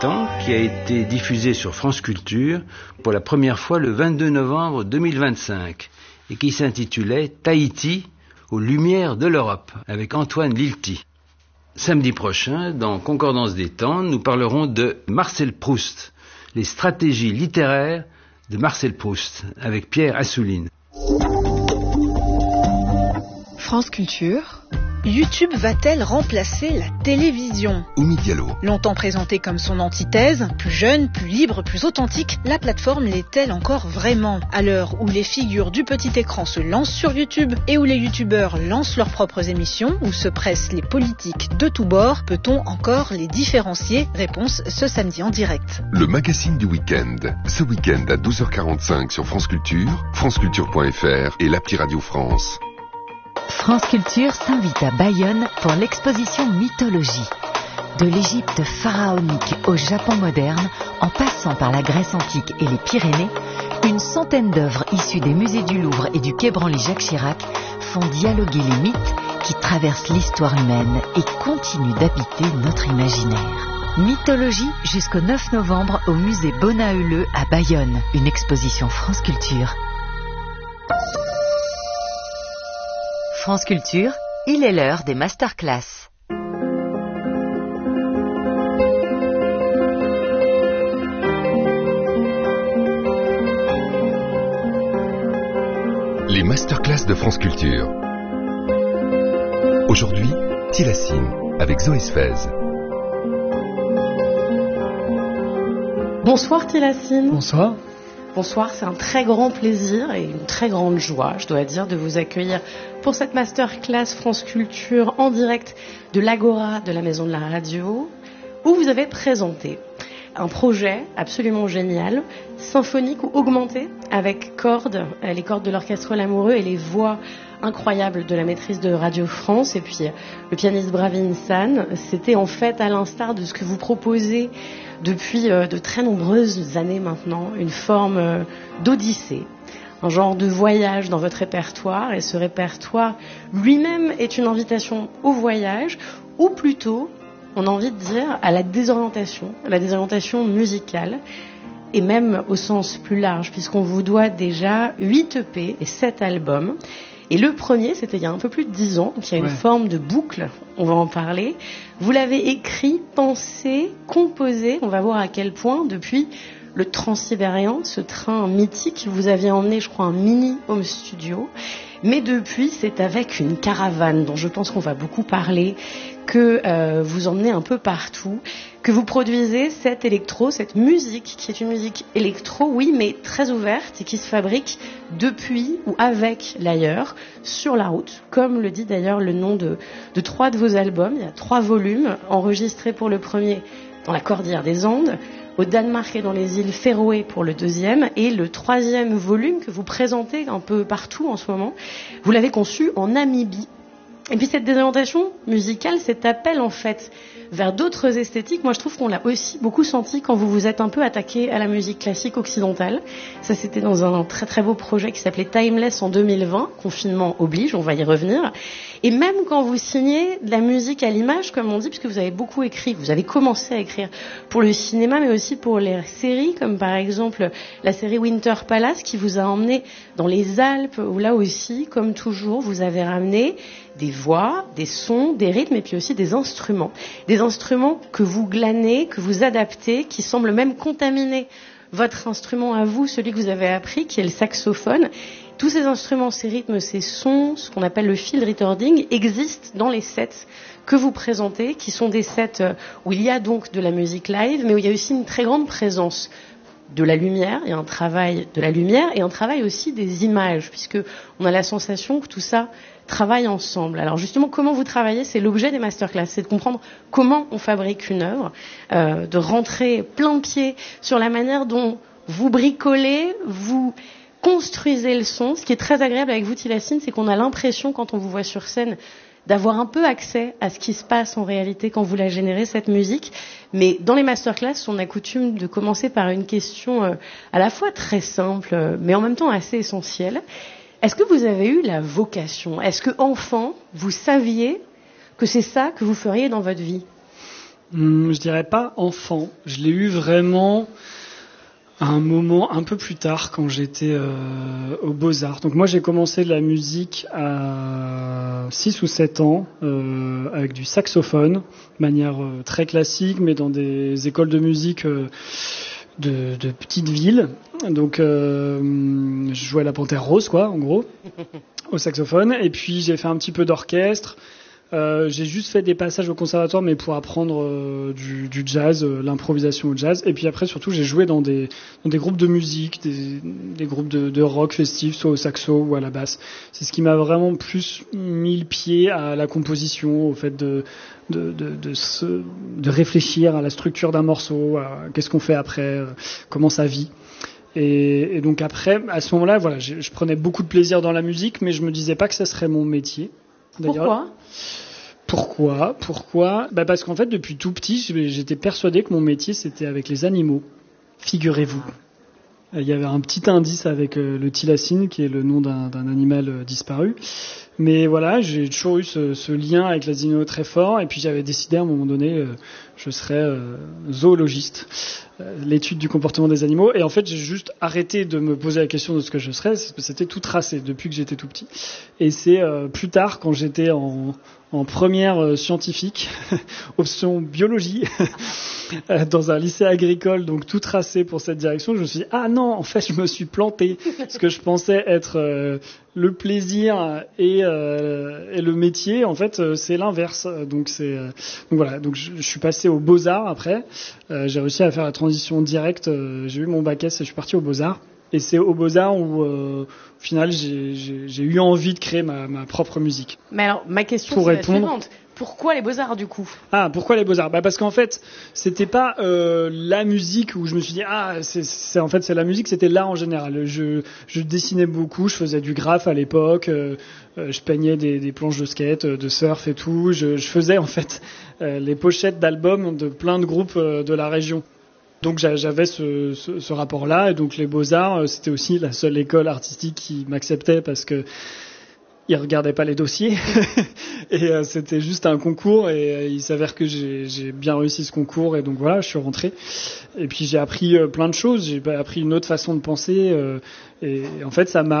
temps qui a été diffusé sur France Culture pour la première fois le 22 novembre 2025 et qui s'intitulait Tahiti aux lumières de l'Europe avec Antoine Lilti. Samedi prochain, dans Concordance des temps, nous parlerons de Marcel Proust, les stratégies littéraires de Marcel Proust avec Pierre Assouline. France Culture. YouTube va-t-elle remplacer la télévision ? Oumi Diallo. Longtemps présentée comme son antithèse, plus jeune, plus libre, plus authentique, la plateforme l'est-elle encore vraiment ? À l'heure où les figures du petit écran se lancent sur YouTube et où les youtubeurs lancent leurs propres émissions, où se pressent les politiques de tous bords, peut-on encore les différencier ? Réponse ce samedi en direct. Le magazine du week-end. Ce week-end à 12h45 sur France Culture, franceculture.fr et l'appli Radio France. France Culture s'invite à Bayonne pour l'exposition Mythologie. De l'Égypte pharaonique au Japon moderne, en passant par la Grèce antique et les Pyrénées, une centaine d'œuvres issues des musées du Louvre et du Quai Branly-Jacques Chirac font dialoguer les mythes qui traversent l'histoire humaine et continuent d'habiter notre imaginaire. Mythologie jusqu'au 9 novembre au musée Bonaeuleux à Bayonne, une exposition France Culture. France Culture, il est l'heure des masterclass. Les masterclass de France Culture. Aujourd'hui, Tilacine avec Zoé Sfez. Bonsoir Tilacine. Bonsoir. Bonsoir, c'est un très grand plaisir et une très grande joie, je dois dire, de vous accueillir pour cette masterclass France Culture en direct de l'Agora de la Maison de la Radio, où vous avez présenté un projet absolument génial, symphonique ou augmenté, avec cordes, les cordes de l'orchestre Lamoureux et les voix incroyables de la maîtrise de Radio France et puis le pianiste Bravin San. C'était en fait à l'instar de ce que vous proposez depuis de très nombreuses années maintenant, une forme d'odyssée, un genre de voyage dans votre répertoire, et ce répertoire lui-même est une invitation au voyage, ou plutôt, on a envie de dire, à la désorientation musicale, et même au sens plus large, puisqu'on vous doit déjà 8 EP et 7 albums. Et le premier, c'était il y a un peu plus de 10 ans, donc il y a une forme de boucle, on va en parler. Vous l'avez écrit, pensé, composé, on va voir à quel point, depuis le Transsibérien, ce train mythique, vous aviez emmené, je crois, un mini home studio. Mais depuis, c'est avec une caravane dont je pense qu'on va beaucoup parler, que vous emmenez un peu partout, que vous produisez cette musique, qui est une musique électro, oui, mais très ouverte et qui se fabrique depuis ou avec l'ailleurs, sur la route, comme le dit d'ailleurs le nom de 3 de vos albums. Il y a 3 volumes enregistrés pour le premier dans la Cordillère des Andes, au Danemark et dans les îles Féroé pour le deuxième, et le 3e volume que vous présentez un peu partout en ce moment, vous l'avez conçu en Namibie. Et puis cette désorientation musicale, cet appel en fait vers d'autres esthétiques, moi je trouve qu'on l'a aussi beaucoup senti quand vous vous êtes un peu attaqué à la musique classique occidentale. Ça c'était dans un très très beau projet qui s'appelait Timeless en 2020, confinement oblige, on va y revenir. Et même quand vous signez de la musique à l'image, comme on dit, puisque vous avez beaucoup écrit, vous avez commencé à écrire pour le cinéma, mais aussi pour les séries, comme par exemple la série Winter Palace, qui vous a emmené dans les Alpes, où là aussi, comme toujours, vous avez ramené des voix, des sons, des rythmes, et puis aussi des instruments. Des instruments que vous glanez, que vous adaptez, qui semblent même contaminer votre instrument à vous, celui que vous avez appris, qui est le saxophone. Tous ces instruments, ces rythmes, ces sons, ce qu'on appelle le field recording, existent dans les sets que vous présentez, qui sont des sets où il y a donc de la musique live, mais où il y a aussi une très grande présence de la lumière, il y a un travail de la lumière et un travail aussi des images, puisque on a la sensation que tout ça travaille ensemble. Alors justement, comment vous travaillez, c'est l'objet des masterclass, c'est de comprendre comment on fabrique une œuvre, de rentrer plein pied sur la manière dont vous bricolez, vous construisez le son. Ce qui est très agréable avec vous, Tilacine, c'est qu'on a l'impression, quand on vous voit sur scène, d'avoir un peu accès à ce qui se passe en réalité quand vous la générez, cette musique. Mais dans les masterclass, on a coutume de commencer par une question à la fois très simple, mais en même temps assez essentielle. Est-ce que vous avez eu la vocation ? Est-ce que, enfant, vous saviez que c'est ça que vous feriez dans votre vie ? Je dirais pas enfant. Je l'ai eu vraiment à un moment un peu plus tard quand j'étais aux Beaux-Arts. Donc moi j'ai commencé de la musique à 6 ou 7 ans avec du saxophone, de manière très classique, mais dans des écoles de musique de petites villes. Donc je jouais à la Panthère Rose, quoi, en gros, au saxophone. Et puis j'ai fait un petit peu d'orchestre. J'ai juste fait des passages au conservatoire, mais pour apprendre du jazz, l'improvisation au jazz. Et puis après, surtout, j'ai joué dans des groupes de musique, des groupes de rock festifs, soit au saxo ou à la basse. C'est ce qui m'a vraiment plus mis le pied à la composition, au fait de réfléchir à la structure d'un morceau, à qu'est-ce qu'on fait après, comment ça vit. Et donc après, à ce moment-là, voilà, je prenais beaucoup de plaisir dans la musique, mais je me disais pas que ça serait mon métier. D'ailleurs, Pourquoi parce qu'en fait, depuis tout petit, j'étais persuadé que mon métier, c'était avec les animaux. Figurez-vous. Il y avait un petit indice avec le thylacine, qui est le nom d'un animal disparu. Mais voilà, j'ai toujours eu ce lien avec les animaux très fort. Et puis j'avais décidé à un moment donné, je serais zoologiste, l'étude du comportement des animaux. Et en fait, j'ai juste arrêté de me poser la question de ce que je serais. C'était tout tracé depuis que j'étais tout petit. Et c'est plus tard, quand j'étais en première scientifique, option biologie, dans un lycée agricole, donc tout tracé pour cette direction, je me suis dit, ah non, en fait, je me suis planté. Ce que je pensais être le plaisir et le métier, en fait, c'est l'inverse. Donc voilà. Donc je suis passé aux Beaux-Arts après. J'ai réussi à faire la transition directe. J'ai eu mon bac S et je suis parti aux Beaux-Arts. Et c'est aux Beaux-Arts où, au final, j'ai eu envie de créer ma propre musique. Mais alors, ma question c'est la suivante. Pourquoi les Beaux-Arts, du coup ? Ah, pourquoi les Beaux-Arts ? Parce qu'en fait, c'était pas la musique où je me suis dit c'est la musique, c'était l'art en général. Je dessinais beaucoup, je faisais du graphe à l'époque, je peignais des planches de skate, de surf et tout. Je faisais en fait les pochettes d'albums de plein de groupes de la région. Donc j'avais ce rapport-là, et donc les Beaux-Arts, c'était aussi la seule école artistique qui m'acceptait parce que ils regardaient pas les dossiers et c'était juste un concours, et il s'avère que j'ai bien réussi ce concours, et donc voilà, je suis rentré. Et puis j'ai appris plein de choses, j'ai appris une autre façon de penser, et en fait ça m'a